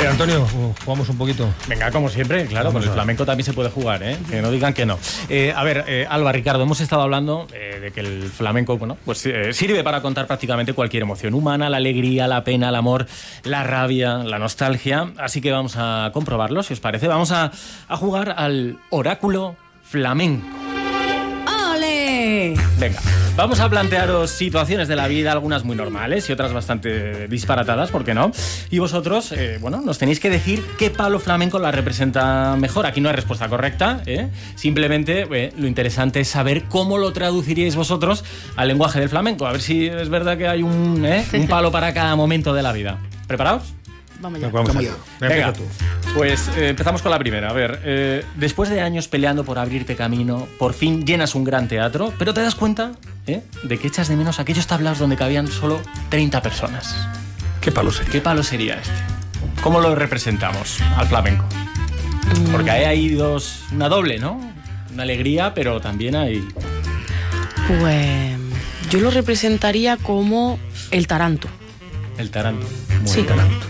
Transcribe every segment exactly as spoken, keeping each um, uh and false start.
Antonio, jugamos un poquito. Venga, como siempre, claro, Vamos con el flamenco también se puede jugar, ¿eh? Que no digan que no. Eh, a ver, eh, Alba, Ricardo, hemos estado hablando eh, de que el flamenco, bueno, pues eh, sirve para contar prácticamente cualquier emoción humana, la alegría, la pena, el amor, la rabia, la nostalgia. Así que vamos a comprobarlo, si os parece. Vamos a, a jugar al oráculo flamenco. ¡Ole! Venga, vamos a plantearos situaciones de la vida, algunas muy normales y otras bastante disparatadas, ¿por qué no? Y vosotros, eh, bueno, nos tenéis que decir qué palo flamenco la representa mejor. Aquí no hay respuesta correcta, ¿eh? Simplemente eh, lo interesante es saber cómo lo traduciríais vosotros al lenguaje del flamenco. A ver si es verdad que hay un, ¿eh? un palo para cada momento de la vida. ¿Preparados? Vamos ya. Vamos allá. Venga, tú. Pues eh, empezamos con la primera. A ver, eh, después de años peleando por abrirte camino, por fin llenas un gran teatro, pero te das cuenta ¿eh? de que echas de menos aquellos tablaos donde cabían solo treinta personas. ¿Qué palo sería? ¿Qué palo sería este? ¿Cómo lo representamos al flamenco? Porque hay ahí dos, una doble, ¿no? Una alegría, pero también hay... Pues yo lo representaría como el taranto. El taranto. Muy Sí. el taranto.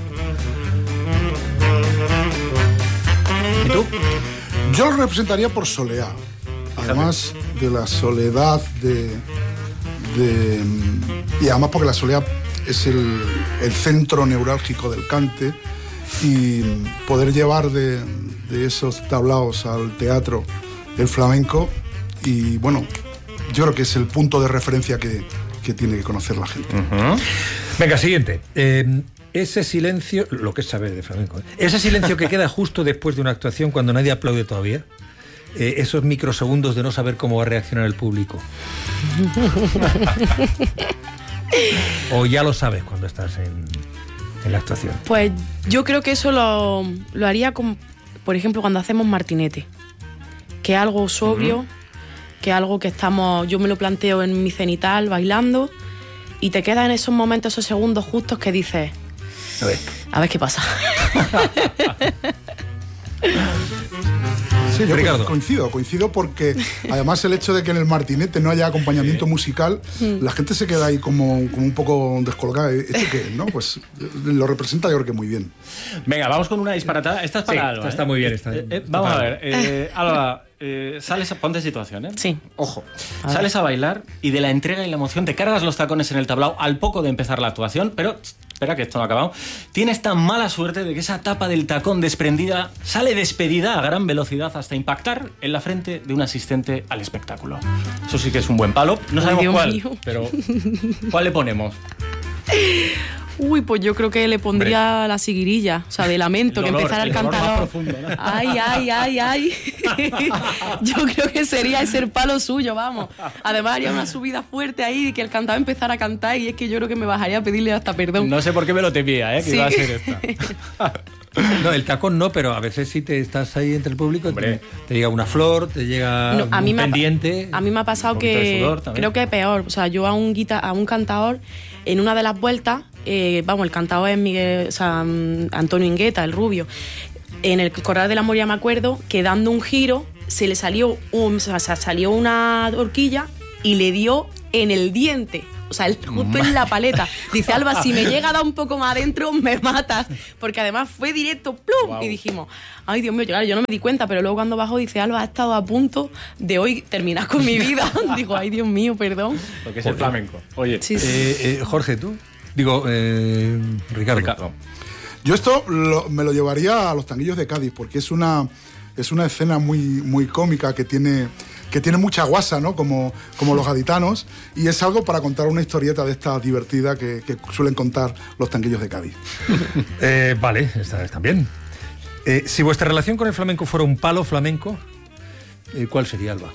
¿Y tú? Yo lo representaría por soleá. Además de la soledad de, de y además porque la soleá es el, el centro neurálgico del cante, y poder llevar de, de esos tablaos al teatro el flamenco, y bueno, yo creo que es el punto de referencia que, que tiene que conocer la gente. Uh-huh. Venga, siguiente. Eh, ese silencio, lo que es saber de flamenco, ¿eh? Ese silencio que queda justo después de una actuación cuando nadie aplaude todavía. Eh, esos microsegundos de no saber cómo va a reaccionar el público. O ya lo sabes cuando estás en, en la actuación. Pues yo creo que eso lo, lo haría, con, por ejemplo, cuando hacemos martinete. Que es algo sobrio, uh-huh. que es algo que estamos... Yo me lo planteo en mi cenital, bailando, y te quedas en esos momentos, esos segundos justos que dices... A ver. A ver qué pasa. Sí, yo Ricardo. coincido, coincido porque además el hecho de que en el martinete no haya acompañamiento sí. musical, mm. la gente se queda ahí como, como un poco descolocada. ¿Esto qué es, no? Pues lo representa yo creo que muy bien. Venga, vamos con una disparatada. Esta es para sí, Alba. Esta ¿eh? está muy bien. Está, eh, eh, vamos a ver. Eh, Alba, eh, sales a, ponte en situación, ¿eh? Sí. Ojo. A sales a bailar y de la entrega y la emoción te cargas los tacones en el tablao al poco de empezar la actuación, pero... Espera, que esto no ha acabado. Tienes tan mala suerte de que esa tapa del tacón desprendida sale despedida a gran velocidad hasta impactar en la frente de un asistente al espectáculo. Eso sí que es un buen palo. No sabemos Dios cuál, mío. pero ¿cuál le ponemos? Uy, pues yo creo que le pondría Hombre. la siguirilla, o sea, de lamento, el que dolor, empezara el, el dolor cantador. Más profundo, ¿no? Ay, ay, ay, ay. Yo creo que sería ese el palo suyo, vamos. Además haría una subida fuerte ahí y que el cantador empezara a cantar, y es que yo creo que me bajaría a pedirle hasta perdón. No sé por qué me lo temía, ¿eh? Que sí. iba a ser esta. No, el tacón no, pero a veces sí te estás ahí entre el público, te, te llega una flor, te llega no, a un mí pendiente. Me ha, a mí me ha pasado que creo que es peor. O sea, yo a un, guita, a un cantador, en una de las vueltas, eh, vamos, el cantador es Miguel, o sea, Antonio Ingueta, el rubio. En el Corral de la Moria me acuerdo que dando un giro se le salió, un, o sea, salió una horquilla y le dio en el diente. O sea, justo en la paleta. Dice, Alba, si me llega a dar un poco más adentro, me matas. Porque además fue directo, ¡plum! Wow. Y dijimos, ay, Dios mío, claro, yo no me di cuenta, pero luego cuando bajó, dice, Alba, ha estado a punto de hoy terminar con mi vida. Digo, ay, Dios mío, perdón. Porque es el flamenco. Oye, sí, sí. Eh, eh, Jorge, ¿tú? Digo, eh, Ricardo. Ricardo. Yo esto lo, me lo llevaría a los Tanguillos de Cádiz, porque es una, es una escena muy, muy cómica que tiene... que tiene mucha guasa, ¿no? Como, como los gaditanos, y es algo para contar una historieta de esta divertida que, que suelen contar los Tanguillos de Cádiz. eh, vale, está, está bien. Eh, si vuestra relación con el flamenco fuera un palo flamenco, eh, ¿cuál sería, Alba?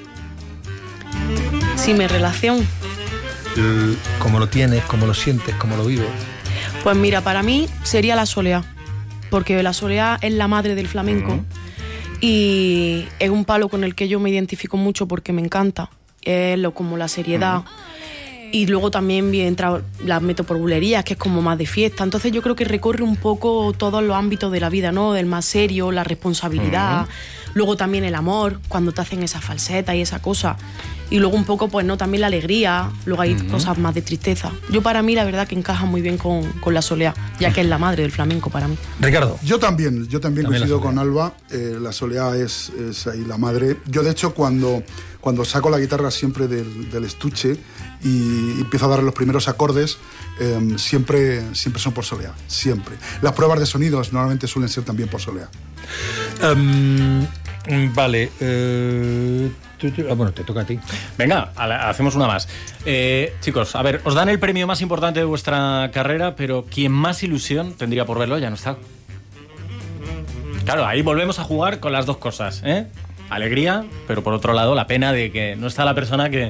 Si mi relación... El, ¿Cómo lo tienes, cómo lo sientes, cómo lo vives? Pues mira, para mí sería la soleá, porque la soleá es la madre del flamenco. Uh-huh. Y es un palo con el que yo me identifico mucho porque me encanta. Es lo, como la seriedad. Uh-huh. Y luego también entra, las meto por bulerías, que es como más de fiesta. Entonces yo creo que recorre un poco todos los ámbitos de la vida, ¿no? Del más serio, la responsabilidad. Uh-huh. Luego también el amor, cuando te hacen esa falseta y esa cosa. y luego un poco, pues no, también la alegría, luego hay uh-huh. cosas más de tristeza. Yo para mí la verdad que encaja muy bien con, con la soleá, ya que es la madre del flamenco para mí. Ricardo. Yo también, yo también, también coincido con Alba, eh, la soleá es, es ahí la madre. Yo de hecho cuando, cuando saco la guitarra siempre del, del estuche y empiezo a dar los primeros acordes, eh, siempre, siempre son por soleá, siempre. Las pruebas de sonidos normalmente suelen ser también por soleá. Um, vale, eh, tú, tú, ah, bueno, te toca a ti. Venga, a, hacemos una más. Eh, chicos, a ver, os dan el premio más importante de vuestra carrera, pero quien más ilusión tendría por verlo ya no está. Claro, ahí volvemos a jugar con las dos cosas, ¿eh? Alegría, pero por otro lado la pena de que no está la persona que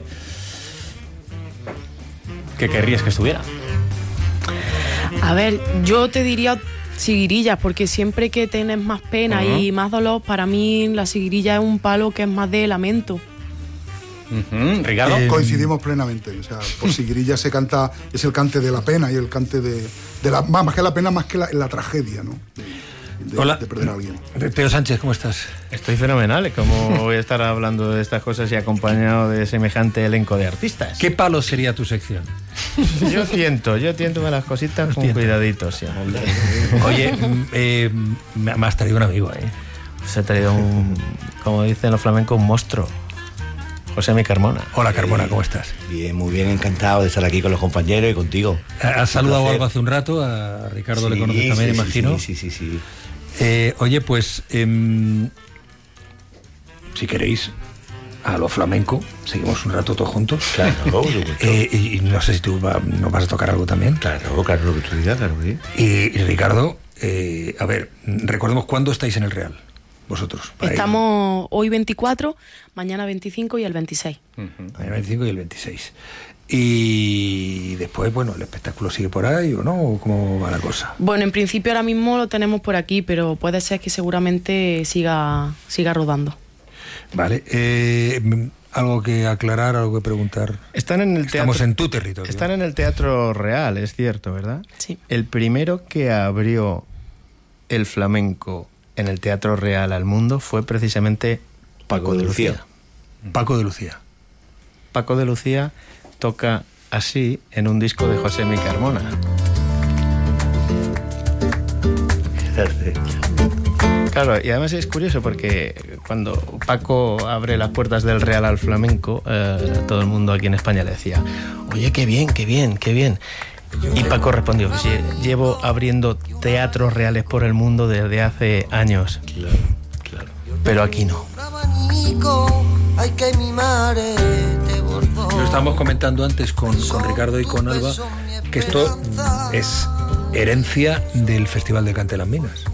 que querrías que estuviera. A ver, yo te diría Siguirilla, porque siempre que tienes más pena uh-huh. y más dolor, para mí la siguirilla es un palo que es más de lamento. Uh-huh. Ricardo. Eh, Coincidimos plenamente. O sea, por siguirilla se canta, es el cante de la pena y el cante de, de la, más que la pena, más que la, la tragedia, ¿no? De, de, Hola. de perder a alguien. Teo Sánchez, ¿cómo estás? Estoy fenomenal. ¿Cómo voy a estar hablando de estas cosas y acompañado de semejante elenco de artistas? ¿Qué palo sería tu sección? Yo tiento, yo tiento con las cositas con cuidadito siempre. Oye, eh, me has traído un amigo, ¿eh? Se ha traído un, como dicen los flamencos, un monstruo. Josemi Carmona. Hola Carmona, ¿cómo estás? Bien, muy bien, encantado de estar aquí con los compañeros y contigo. ¿Has saludado algo hace un rato? A Ricardo sí, le conoces también, sí, imagino. Sí, sí, sí, sí. Eh, oye, pues, eh, si queréis, a lo flamenco, seguimos un rato todos juntos. Claro, eh, y, y no sé si tú va, nos vas a tocar algo también. Claro, claro, lo que tú digas, claro. ¿Sí? Y, y Ricardo, eh, a ver, recordemos cuándo estáis en el Real. Vosotros. Estamos ir. Hoy veinticuatro, mañana veinticinco y el veintiséis. Uh-huh. Mañana veinticinco y el veintiséis. Y después, bueno, ¿el espectáculo sigue por ahí o no? ¿O cómo va la cosa? Bueno, en principio ahora mismo lo tenemos por aquí, pero puede ser que seguramente siga, siga rodando. Vale. Eh, ¿Algo que aclarar, algo que preguntar? Están en el Estamos teatro, en tu territorio. Están en el Teatro Real, es cierto, ¿verdad? Sí. El primero que abrió el flamenco en el Teatro Real al mundo fue precisamente Paco, Paco de Lucía. Lucía. Paco de Lucía. Paco de Lucía toca así en un disco de Josemi Carmona. Claro, y además es curioso porque cuando Paco abre las puertas del Real al flamenco, eh, todo el mundo aquí en España le decía: oye, qué bien, qué bien, qué bien. Y Paco respondió: pues llevo abriendo teatros reales por el mundo desde hace años. Claro, claro. Pero aquí no. Lo estábamos comentando antes con, con Ricardo y con Alba, que esto es herencia del Festival de Cante de las Minas.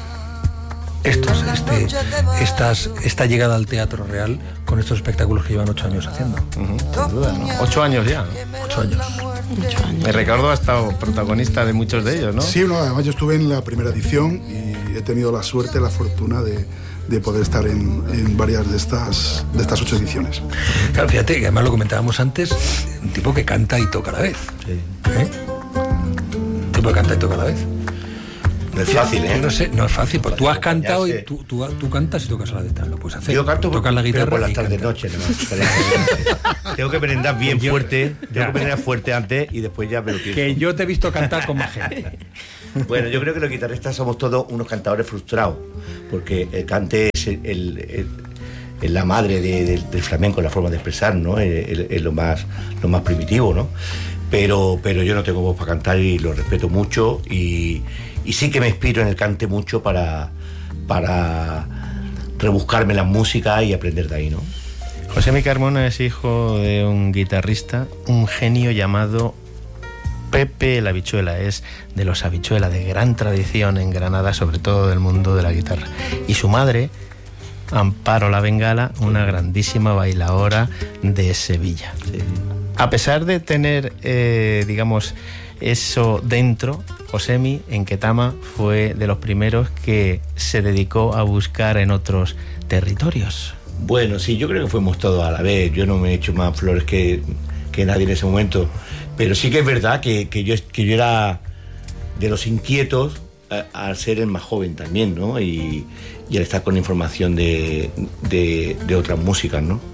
Estos, este, estas, esta llegada al Teatro Real con estos espectáculos que llevan ocho años haciendo. Uh-huh, sin duda, ¿no? Ocho años ya. Ocho años. Ocho años. Me Ricardo ha estado protagonista de muchos de ellos, ¿no? Sí, no, además yo estuve en la primera edición y he tenido la suerte, la fortuna de, de poder estar en, en varias de estas, de estas ocho ediciones. Claro, fíjate que además lo comentábamos antes, un tipo que canta y toca a la vez. Sí. ¿Eh? Un tipo que canta y toca a la vez. No es fácil, ¿eh? No sé, no es fácil, porque tú has cantado y tú, tú, tú cantas y tocas a la vez, lo puedes hacer. Yo canto, tocas la guitarra, pero por las y tardes noche, ¿no? Tengo que merendar bien yo, fuerte, tengo ya. que merendar fuerte antes y después ya me lo pienso. Que yo te he visto cantar con más gente. Bueno, yo creo que los guitarristas somos todos unos cantadores frustrados, porque el cante es el, el, el, el la madre de, del, del flamenco, la forma de expresar, ¿no? Es, es lo más, lo más primitivo, ¿no? Pero, pero yo no tengo voz para cantar y lo respeto mucho y, y sí que me inspiro en el cante mucho para, para rebuscarme la música y aprender de ahí, ¿no? Josemi Carmona es hijo de un guitarrista, un genio llamado Pepe el Habichuela. Es de los Habichuela, de gran tradición en Granada, sobre todo del mundo de la guitarra. Y su madre, Amparo la Bengala, una grandísima bailaora de Sevilla. Sí. A pesar de tener, eh, digamos, eso dentro, Josemi en Ketama fue de los primeros que se dedicó a buscar en otros territorios. Bueno, sí, yo creo que fuimos todos a la vez. Yo no me he hecho más flores que, que nadie en ese momento. Pero sí que es verdad que, que, yo, que yo era de los inquietos a, al ser el más joven también, ¿no? Y, y al estar con información de, de, de otras músicas, ¿no?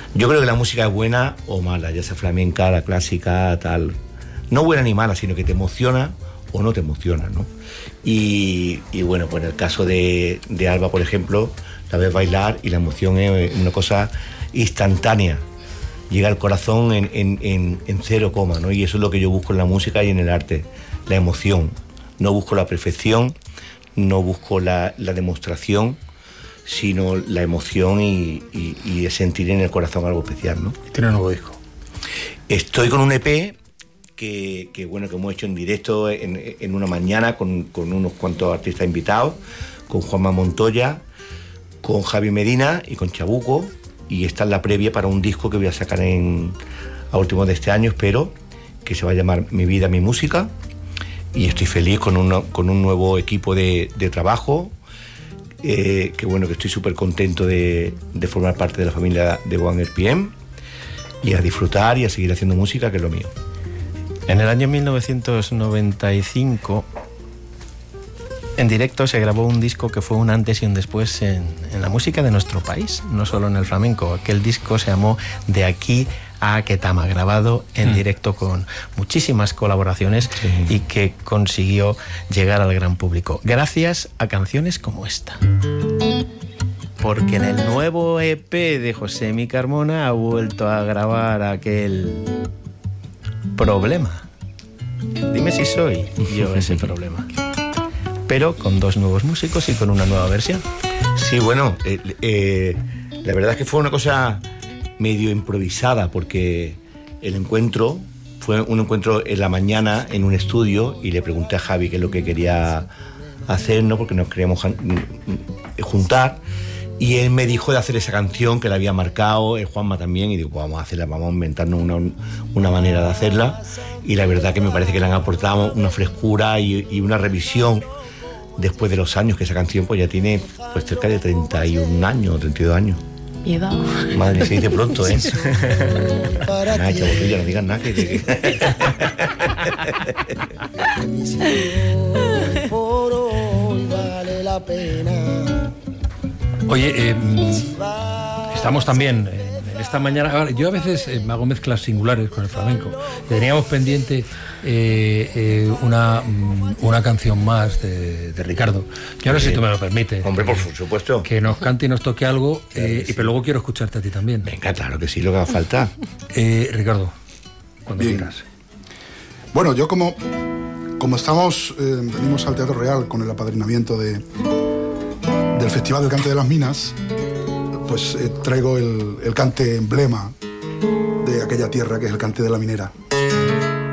Yo creo que la música es buena o mala, ya sea flamenca, la clásica, tal. No buena ni mala, sino que te emociona o no te emociona, ¿no? Y, y bueno, pues en el caso de, de Alba, por ejemplo, la ves bailar y la emoción es una cosa instantánea. Llega al corazón en, en, en, en cero coma, ¿no? Y eso es lo que yo busco en la música y en el arte, la emoción. No busco la perfección, no busco la, la demostración, sino la emoción y, y, y sentir en el corazón algo especial, ¿no? Y tiene un nuevo disco. Estoy con un E P que, que bueno, que hemos hecho en directo en, en una mañana con, con unos cuantos artistas invitados, con Juanma Montoya, con Javi Medina y con Chabuco, y esta es la previa para un disco que voy a sacar en, a últimos de este año, espero, que se va a llamar Mi Vida, Mi Música, y estoy feliz con, una, con un nuevo equipo de, de trabajo, eh, que bueno, que estoy súper contento de, de formar parte de la familia de One R P M, y a disfrutar y a seguir haciendo música, que es lo mío. En el año mil novecientos noventa y cinco, en directo se grabó un disco que fue un antes y un después en, en la música de nuestro país, no solo en el flamenco. Aquel disco se llamó De aquí a Ketama, grabado en mm. directo con muchísimas colaboraciones, sí. y que consiguió llegar al gran público, gracias a canciones como esta. Porque en el nuevo E P de Josemi Carmona ha vuelto a grabar aquel Problema. Dime si soy yo ese problema. Pero con dos nuevos músicos y con una nueva versión. Sí, bueno, eh, eh, la verdad es que fue una cosa medio improvisada, porque el encuentro fue un encuentro en la mañana en un estudio, y le pregunté a Javi qué es lo que quería hacer, ¿no? Porque nos queríamos juntar, y él me dijo de hacer esa canción que la había marcado, el Juanma también, y digo, pues vamos a hacerla, vamos a inventarnos una, una manera de hacerla, y la verdad que me parece que le han aportado una frescura y, y una revisión después de los años, que esa canción pues ya tiene pues cerca de treinta y un años, treinta y dos años. Miedo. Madre, se dice pronto, ¿eh? Nada, chavos, no digas nada. Que, que... Oye, eh, estamos también en esta mañana. Ahora, yo a veces eh, me hago mezclas singulares con el flamenco. Teníamos pendiente eh, eh, una, una canción más de, de Ricardo. Yo no sé si tú me lo permites. Hombre, por supuesto. Que nos cante y nos toque algo, eh, sí. y pero luego quiero escucharte a ti también. Venga, claro que sí, lo que haga falta. Eh, Ricardo, cuando Bien. quieras. Bueno, yo como, como estamos, eh, venimos al Teatro Real con el apadrinamiento de, del Festival del Cante de las Minas, pues eh, traigo el, el cante emblema de aquella tierra, que es el cante de la minera.